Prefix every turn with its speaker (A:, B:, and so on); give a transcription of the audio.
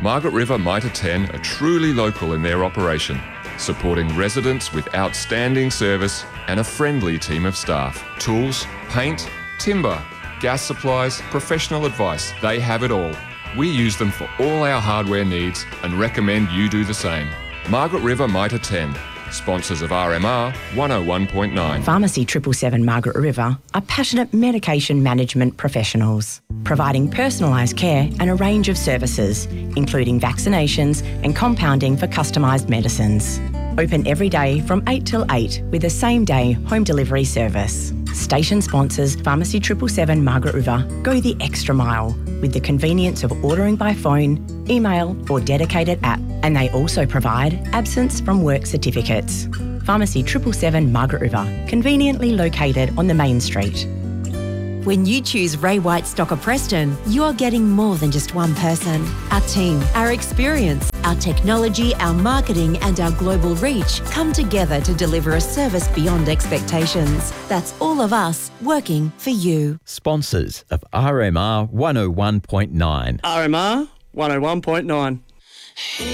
A: Margaret River Mitre 10 are truly local in their operation, supporting residents with outstanding service and a friendly team of staff. Tools, paint, timber, gas supplies, professional advice, they have it all. We use them for all our hardware needs and recommend you do the same. Margaret River Mitre 10, sponsors of RMR 101.9.
B: Pharmacy 777 Margaret River are passionate medication management professionals, providing personalised care and a range of services, including vaccinations and compounding for customised medicines. Open every day from 8 till 8 with a same-day home delivery service. Station sponsors Pharmacy 777 Margaret River go the extra mile with the convenience of ordering by phone, email or dedicated app, and they also provide absence from work certificates. Pharmacy 777 Margaret River, conveniently located on the main street.
C: When you choose Ray White Stocker Preston, you are getting more than just one person. Our team, our experience, our technology, our marketing and our global reach come together to deliver a service beyond expectations. That's all of us working for you.
D: Sponsors of RMR 101.9.
E: RMR 101.9.